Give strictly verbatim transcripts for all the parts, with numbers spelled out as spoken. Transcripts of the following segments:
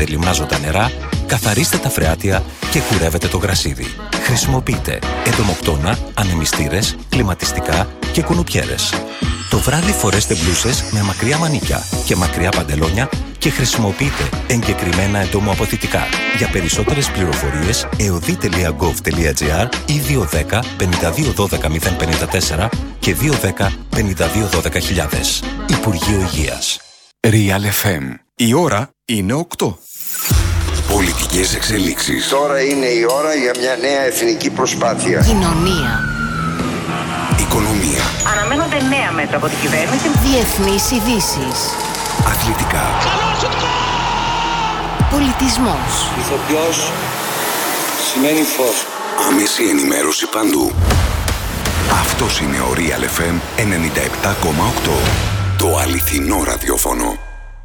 κρατάτε λιμνάζοντα νερά, καθαρίστε τα φρεάτια και κουρεύετε το γρασίδι. Χρησιμοποιείτε εντομοκτώνα, ανεμιστήρες, κλιματιστικά και κουνουπιέρες. Το βράδυ φορέστε μπλούσες με μακριά μανίκια και μακριά παντελόνια και χρησιμοποιείτε εγκεκριμένα εντομοαποθητικά. Για περισσότερες πληροφορίες εωδή τελεία γκοβ τελεία τζι άρ ή δύο ένα μηδέν πέντε δύο ένα δύο μηδέν πέντε τέσσερα και δύο ένα μηδέν πέντε δύο ένα μηδέν χιλιάδες. Υπουργείο Υγείας. Real εφ εμ. Η ώρα είναι οκτώ. Πολιτικές εξελίξεις. Τώρα είναι η ώρα για μια νέα εθνική προσπάθεια. Κοινωνία. Οικονομία. Αναμένονται νέα μέτρα από την κυβέρνηση. Διεθνείς ειδήσεις. Αθλητικά. Πολιτισμός. Ηθοποιός σημαίνει φως. Άμεση ενημέρωση παντού. Αυτός είναι ο Real εφ εμ ενενήντα επτά κόμμα οκτώ. Το αληθινό ραδιόφωνο.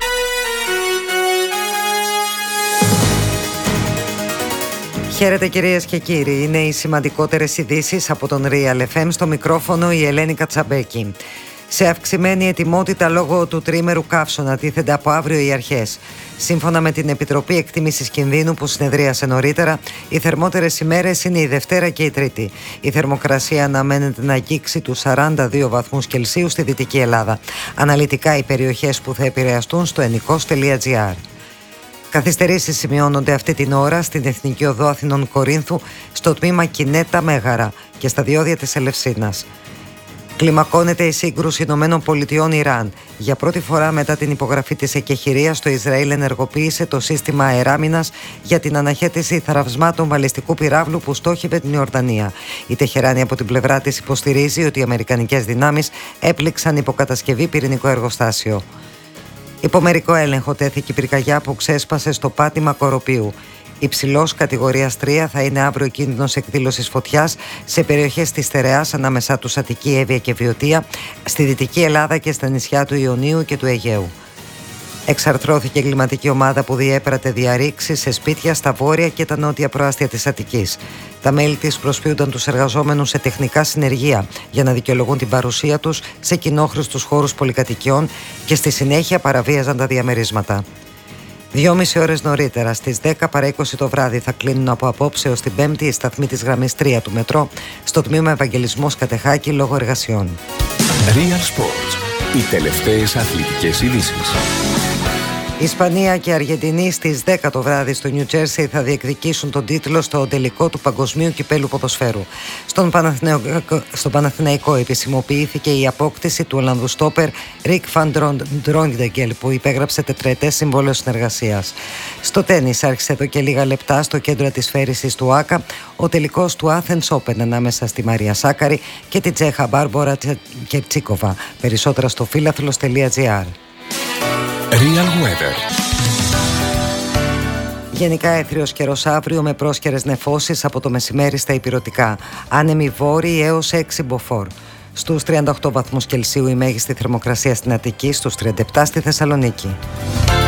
Χαίρετε κυρίες και κύριοι, είναι οι σημαντικότερες ειδήσεις από τον Real εφ εμ, στο μικρόφωνο η Ελένη Κατσαμπέκη. Σε αυξημένη ετοιμότητα λόγω του τριήμερου καύσωνα τίθενται από αύριο οι αρχές. Σύμφωνα με την Επιτροπή Εκτίμησης Κινδύνου που συνεδρίασε νωρίτερα, οι θερμότερες ημέρες είναι η Δευτέρα και η Τρίτη. Η θερμοκρασία αναμένεται να αγγίξει τους σαράντα δύο βαθμούς Κελσίου στη Δυτική Ελλάδα. Αναλυτικά οι περιοχές που θα επηρεαστούν στο ενικός τελεία τζι άρ. Καθυστερήσεις σημειώνονται αυτή την ώρα στην Εθνική Οδό Αθηνών Κορίνθου, στο τμήμα Κινέτα Μέγαρα και στα διόδια της Ελευσίνας. Κλιμακώνεται η σύγκρουση Ηνωμένων Πολιτειών Ιράν. Για πρώτη φορά μετά την υπογραφή της εκεχηρίας, το Ισραήλ ενεργοποίησε το σύστημα αεράμινας για την αναχέτηση θραυσμάτων βαλιστικού πυράβλου που στόχευε την Ιορδανία. Η Τεχεράνη από την πλευρά της υποστηρίζει ότι οι αμερικανικές δυνάμεις έπληξαν υποκατασκευή πυρηνικό εργοστάσιο. Υπό μερικό έλεγχο τέθηκε η πυρκαγιά που ξέσπασε στο πάτημα Κοροπίου. Υψηλός κατηγορίας τρία θα είναι αύριο κίνδυνος εκδήλωσης φωτιάς σε περιοχές της Στερεάς ανάμεσά τους Αττική, Εύβοια και Βιωτία, στη Δυτική Ελλάδα και στα νησιά του Ιωνίου και του Αιγαίου. Εξαρθρώθηκε η εγκληματική ομάδα που διέπρατε διαρρήξεις σε σπίτια στα βόρεια και τα νότια προάστια της Αττικής. Τα μέλη της προσποιούνταν τους εργαζόμενους σε τεχνικά συνεργεία για να δικαιολογούν την παρουσία τους σε κοινόχρηστους χώρους πολυκατοικιών και στη συνέχεια παραβίαζαν τα διαμερίσματα. Δυόμιση ώρες νωρίτερα, στις δέκα παρά είκοσι το βράδυ, θα κλείνουν από απόψε ως την Πέμπτη οι σταθμοί της γραμμής τρία του μετρό στο τμήμα Ευαγγελισμός Κατεχάκη λόγω εργασιών. Real Sports. Οι τελευταίες αθλητικές ειδήσεις. Ισπανία και Αργεντινή στις δέκα το βράδυ στο Νιου Τζέρσι θα διεκδικήσουν τον τίτλο στο τελικό του Παγκοσμίου Κυπέλου Ποδοσφαίρου. Στον Παναθηναϊκό, στον Παναθηναϊκό επισημοποιήθηκε η απόκτηση του Ολλανδού στόπερ Ρικ Φαν Ντρόγκντεγκελ που υπέγραψε τετραετές συμβόλαιο συνεργασίας. Στο τένις άρχισε εδώ και λίγα λεπτά στο κέντρο της φέρησης του ΆΚΑ ο τελικός του Athens Open ανάμεσα στη Μαρία Σάκαρη και την Τσέχα Μπάρμπορα Κερτσίκοβα. Περισσότερα στο φίλαθλος τελεία τζι άρ. Real Weather. Γενικά έθριος καιρός αύριο με πρόσκαιρες νεφώσεις από το μεσημέρι στα ηπειρωτικά. Άνεμοι βόρειοι έως έξι μποφόρ. Στους τριάντα οκτώ βαθμούς Κελσίου η μέγιστη θερμοκρασία στην Αττική, στους τριάντα επτά στη Θεσσαλονίκη.